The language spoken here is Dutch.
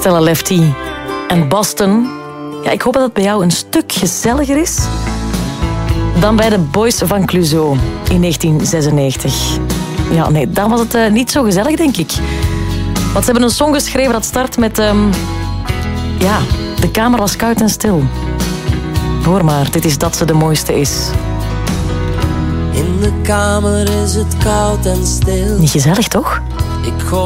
Stella Lefty en Boston. Ja, ik hoop dat het bij jou een stuk gezelliger is dan bij de Boys van Clouseau in 1996. Ja, nee, dan was het niet zo gezellig, denk ik. Want ze hebben een song geschreven dat start met... ja, de kamer was koud en stil. Hoor maar, dit is Dat ze de mooiste is. In de kamer is het koud en stil. Niet gezellig, toch? Ik